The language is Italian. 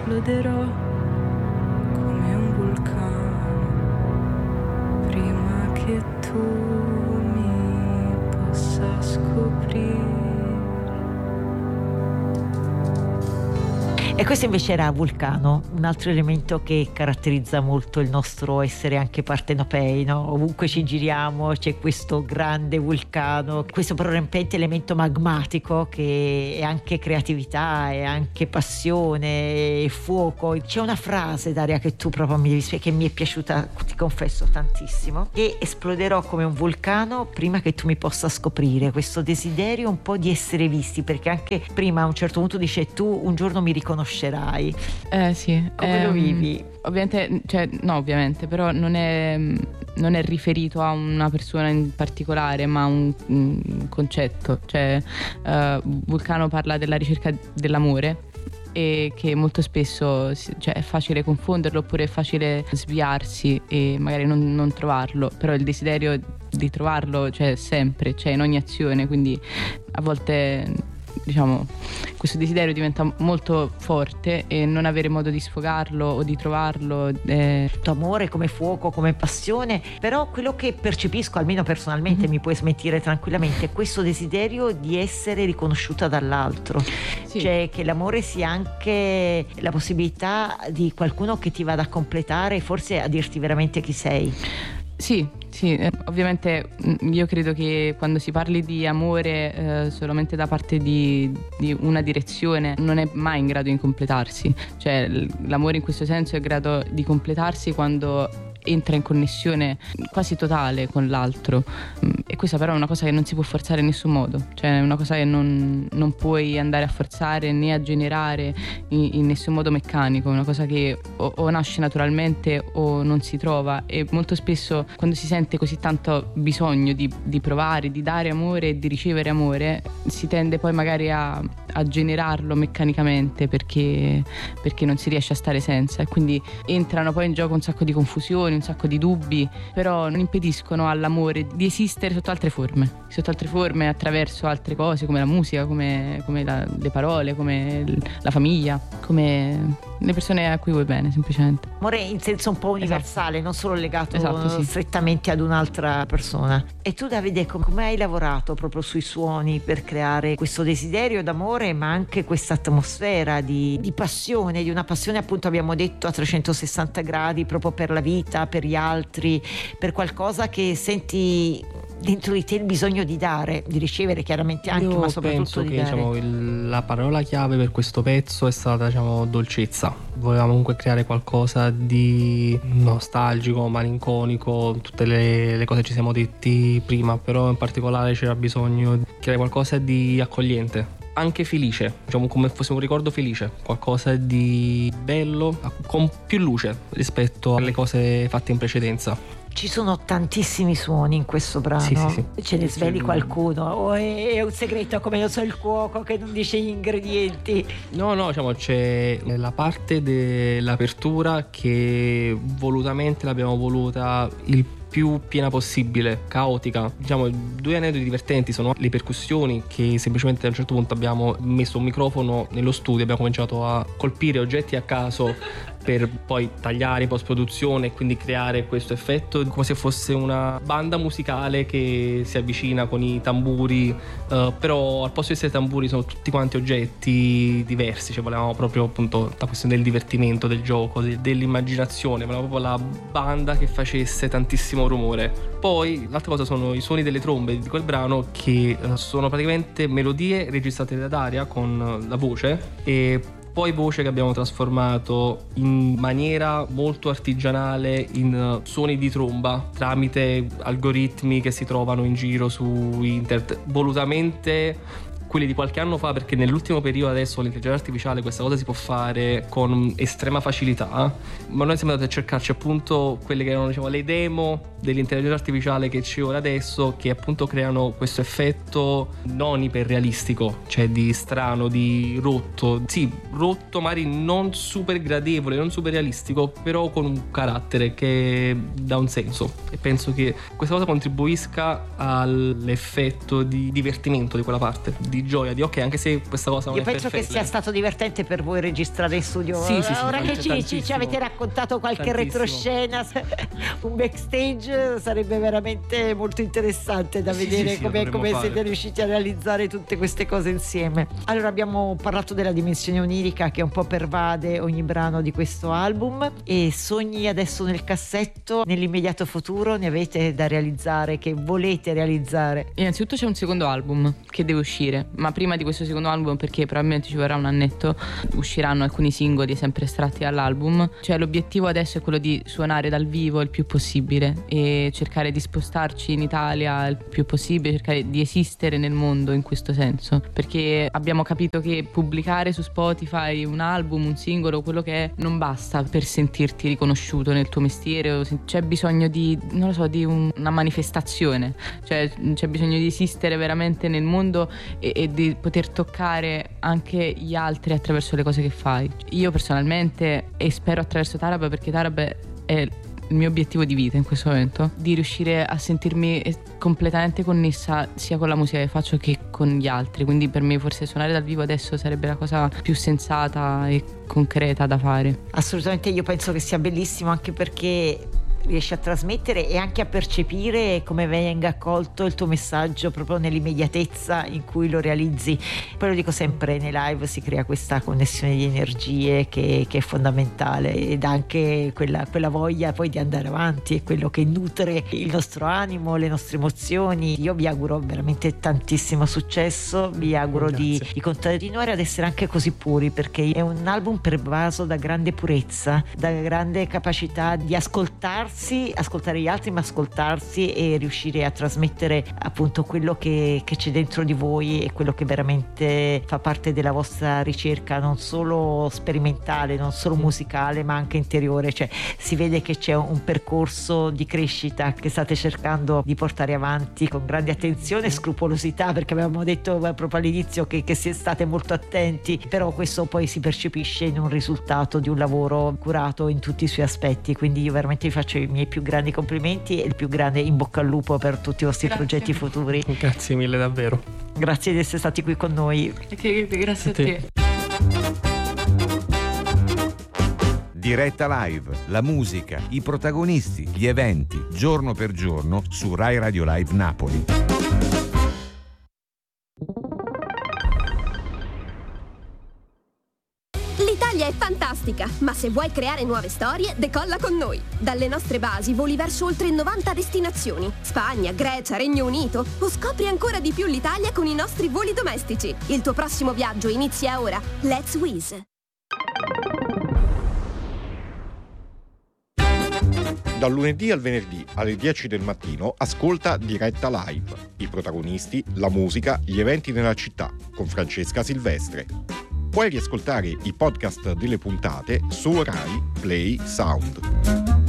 esploderò come un vulcano prima che tu mi possa scoprire. E questo invece era Vulcano, un altro elemento che caratterizza molto il nostro essere anche partenopei, no? Ovunque ci giriamo c'è questo grande vulcano, questo prorompente elemento magmatico che è anche creatività, è anche passione, è fuoco. C'è una frase, Daria, che tu proprio mi devi spiegare, che mi è piaciuta, ti confesso tantissimo, che esploderò come un vulcano prima che tu mi possa scoprire, questo desiderio un po' di essere visti, perché anche prima a un certo punto dice tu un giorno mi riconoscerai. Sì. Come lo vivi? Ovviamente, ovviamente, però non è riferito a una persona in particolare, ma a un concetto. Vulcano parla della ricerca dell'amore, e che molto spesso è facile confonderlo, oppure è facile sviarsi e magari non trovarlo, però il desiderio di trovarlo c'è sempre, c'è in ogni azione, quindi a volte questo desiderio diventa molto forte e non avere modo di sfogarlo o di trovarlo. Tutto amore come fuoco, come passione, però quello che percepisco, almeno personalmente, mi puoi smentire tranquillamente, è questo desiderio di essere riconosciuta dall'altro. Sì. Cioè che l'amore sia anche la possibilità di qualcuno che ti vada a completare, forse a dirti veramente chi sei. Sì, ovviamente io credo che quando si parli di amore solamente da parte di una direzione non è mai in grado di completarsi, cioè l'amore in questo senso è in grado di completarsi quando entra in connessione quasi totale con l'altro, e questa però è una cosa che non si può forzare in nessun modo, cioè è una cosa che non puoi andare a forzare né a generare in nessun modo meccanico, è una cosa che o nasce naturalmente o non si trova, e molto spesso quando si sente così tanto bisogno di provare, di dare amore e di ricevere amore, si tende poi magari a generarlo meccanicamente perché non si riesce a stare senza, e quindi entrano poi in gioco un sacco di confusioni, un sacco di dubbi, però non impediscono all'amore di esistere sotto altre forme, attraverso altre cose come la musica, come le parole, come la famiglia, come le persone a cui vuoi bene, semplicemente. Amore in senso un po' universale, non solo legato strettamente ad un'altra persona. E tu, Davide, come hai lavorato proprio sui suoni per creare questo desiderio d'amore, ma anche questa atmosfera di passione, di una passione, appunto abbiamo detto, a 360 gradi, proprio per la vita, per gli altri, per qualcosa che senti dentro di te il bisogno di dare, di ricevere chiaramente anche, ma soprattutto di dare. Penso che la parola chiave per questo pezzo è stata dolcezza. Volevamo comunque creare qualcosa di nostalgico, malinconico, tutte le cose che ci siamo detti prima, però in particolare c'era bisogno di creare qualcosa di accogliente, anche felice, come fosse un ricordo felice, qualcosa di bello, con più luce rispetto alle cose fatte in precedenza. Ci sono tantissimi suoni in questo brano. Sì. Ce ne sveli qualcuno? O è un segreto come non so il cuoco che non dice gli ingredienti? No, c'è la parte dell'apertura che volutamente l'abbiamo voluta il più piena possibile, caotica. Due aneddoti divertenti sono le percussioni, che semplicemente a un certo punto abbiamo messo un microfono nello studio, abbiamo cominciato a colpire oggetti a caso per poi tagliare in post-produzione e quindi creare questo effetto come se fosse una banda musicale che si avvicina con i tamburi, però al posto di essere tamburi sono tutti quanti oggetti diversi, volevamo proprio appunto la questione del divertimento, del gioco, dell'immaginazione, volevamo proprio la banda che facesse tantissimo rumore. Poi l'altra cosa sono i suoni delle trombe di quel brano, che sono praticamente melodie registrate da Daria con la voce, e poi voce che abbiamo trasformato in maniera molto artigianale in suoni di tromba tramite algoritmi che si trovano in giro su internet, volutamente quelli di qualche anno fa, perché nell'ultimo periodo adesso l'intelligenza artificiale questa cosa si può fare con estrema facilità, ma noi siamo andati a cercarci appunto quelle che erano le demo dell'intelligenza artificiale che c'è ora adesso, che appunto creano questo effetto non iperrealistico, cioè di strano, di rotto, magari non super gradevole, non super realistico, però con un carattere che dà un senso, e penso che questa cosa contribuisca all'effetto di divertimento di quella parte, di di gioia, di ok, anche se questa cosa non Io è penso perfetta. che sia stato divertente per voi registrare in studio. Sì, Ora che ci tantissimo. avete raccontato qualche Tantissimo. retroscena, un backstage, sarebbe veramente molto interessante da vedere come siete riusciti a realizzare tutte queste cose insieme. Allora, abbiamo parlato della dimensione onirica che un po' pervade ogni brano di questo album, e sogni adesso nel cassetto, nell'immediato futuro, ne avete da realizzare, che volete realizzare? Innanzitutto c'è un secondo album che deve uscire, ma prima di questo secondo album, perché probabilmente ci vorrà un annetto, usciranno alcuni singoli sempre estratti dall'album. Cioè l'obiettivo adesso è quello di suonare dal vivo il più possibile e cercare di spostarci in Italia il più possibile, cercare di esistere nel mondo in questo senso, perché abbiamo capito che pubblicare su Spotify un album, un singolo, quello che è, non basta per sentirti riconosciuto nel tuo mestiere. C'è bisogno di, non lo so, di una manifestazione, cioè c'è bisogno di esistere veramente nel mondo e di poter toccare anche gli altri attraverso le cose che fai. Io personalmente, e spero attraverso Tarab, perché Tarab è il mio obiettivo di vita in questo momento, di riuscire a sentirmi completamente connessa sia con la musica che faccio che con gli altri. Quindi per me forse suonare dal vivo adesso sarebbe la cosa più sensata e concreta da fare. Assolutamente, io penso che sia bellissimo, anche perché riesci a trasmettere e anche a percepire come venga accolto il tuo messaggio proprio nell'immediatezza in cui lo realizzi. Poi lo dico sempre, nei live si crea questa connessione di energie che è fondamentale, ed anche quella voglia poi di andare avanti è quello che nutre il nostro animo, le nostre emozioni. Io vi auguro veramente tantissimo successo, vi auguro di continuare ad essere anche così puri, perché è un album pervaso da grande purezza, da grande capacità di ascoltare gli altri, ma ascoltarsi e riuscire a trasmettere appunto quello che c'è dentro di voi e quello che veramente fa parte della vostra ricerca, non solo sperimentale, non solo musicale, ma anche interiore. Cioè si vede che c'è un percorso di crescita che state cercando di portare avanti con grande attenzione e scrupolosità, perché avevamo detto proprio all'inizio che state molto attenti, però questo poi si percepisce in un risultato di un lavoro curato in tutti i suoi aspetti. Quindi io veramente vi faccio i miei più grandi complimenti e il più grande in bocca al lupo per tutti i vostri progetti futuri. Grazie mille davvero. Grazie di essere stati qui con noi. Grazie a te. Diretta Live, la musica, i protagonisti, gli eventi, giorno per giorno su Rai Radio Live Napoli. L'Italia è fantastica, ma se vuoi creare nuove storie, decolla con noi. Dalle nostre basi voli verso oltre 90 destinazioni: Spagna, Grecia, Regno Unito, o scopri ancora di più l'Italia con i nostri voli domestici. Il tuo prossimo viaggio inizia ora. Let's Wizz. Dal lunedì al venerdì alle 10 del mattino ascolta Diretta Live. I protagonisti, la musica, gli eventi nella città con Francesca Silvestre. Puoi riascoltare i podcast delle puntate su Rai Play Sound.